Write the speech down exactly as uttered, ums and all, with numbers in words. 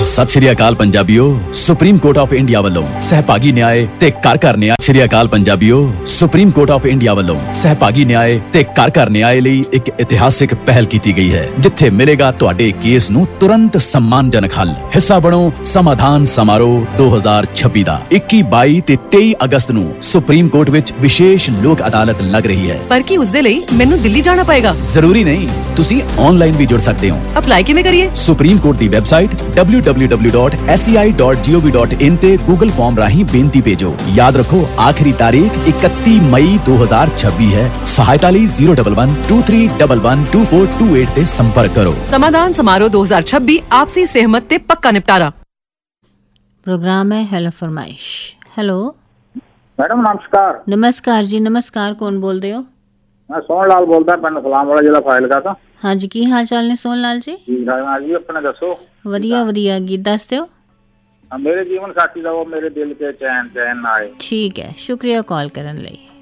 ਸਤਿ ਸ਼੍ਰੀ ਅਕਾਲ ਪੰਜਾਬੀਓ। Supreme court of India ਵੱਲੋਂ ਸਹਿਭਾਗੀ ਨਿਆਂ ਤੇ ਘਰ ਘਰ ਨਿਆਂ। ਸ਼੍ਰੀ ਅਕਾਲ ਪੰਜਾਬੀਓ। ਸੁਪਰੀਮ ਕੋਰਟ ਆਫ ਇੰਡੀਆ ਵੱਲੋਂ ਸਹਿਭਾਗੀ ਨਿਆਂ ਤੇ ਘਰ ਘਰ ਨਿਆਂ ਲਈ ਇੱਕ ਇਤਿਹਾਸਿਕ ਪਹਿਲ ਕੀਤੀ ਗਈ ਹੈ, ਜਿੱਥੇ ਮਿਲੇਗਾ ਤੁਹਾਡੇ ਕੇਸ ਨੂੰ ਤੁਰੰਤ ਸਨਮਾਨਜਨਕ ਹੱਲ। ਹਿੱਸਾ ਬਣੋ ਸਮਾਧਾਨ ਸਮਾਰੋਹ ਦੋ ਹਜ਼ਾਰ ਛੱਬੀ ਦਾ। ਇੱਕੀ ਬਾਈ ਤੇ ਤੇਈ ਅਗਸਤ ਨੂੰ ਸੁਪਰੀਮ ਕੋਰਟ ਵਿੱਚ ਵਿਸ਼ੇਸ਼ ਲੋਕ ਅਦਾਲਤ ਲੱਗ ਰਹੀ ਹੈ। ਪਰ ਕੀ ਉਸ ਦੇ ਲਈ ਮੈਨੂੰ ਦਿੱਲੀ ਜਾਣਾ ਪਏਗਾ? ਜ਼ਰੂਰੀ ਨਹੀਂ, ਤੁਸੀਂ ਆਨਲਾਈਨ ਵੀ ਜੁੜ ਸਕਦੇ ਹੋ। ਅਪਲਾਈ ਕਿਵੇਂ ਕਰੀਏ? ਸੁਪਰੀਮ ਕੋਰਟ ਦੀ website W W W dot S E ਆਈ ਡਾਟ ਜੀ ਓ ਵੀ ਡਾਟ ਇਨ ਤੇ ਗੂਗਲ ਫਾਰਮ ਰਾਹੀਂ ਬੇਨਤੀ ਭੇਜੋ। ਯਾਦ ਰੱਖੋ, ਆਖਰੀ ਤਾਰੀਖ ਇਕੱਤੀ ਮਈ ਦੋ ਹਜ਼ਾਰ ਛੱਬੀ ਹੈ। ਸਹਾਇਤਾ ਲਈ ਜ਼ੀਰੋ ਇੱਕ ਇੱਕ ਦੋ ਤਿੰਨ ਇੱਕ ਇੱਕ ਦੋ ਚਾਰ ਦੋ ਅੱਠ ਤੇ ਸੰਪਰਕ ਕਰੋ। समाधान समारोह दो हज़ार छब्बीस आपसी सहमत ते पक्का निपटारा। प्रोग्राम है हेलो फरमाइश। हेलो मैडम नमस्कार। नमस्कार जी, नमस्कार। कौन बोलते हो? मैं सोहन लाल बोलदा, पिंड सलाम वाला, जिला फाजिलका तो। हाँ जी, की हाल चाल ने सोहन लाल जी? ठीक ठाक जी, अपने दसो। वधिया वधिया, गीत दस दियो। मेरे जीवन साथी दा वो मेरे दिल के चैन चैन ना आए। ठीक है, शुक्रिया कॉल करन लई।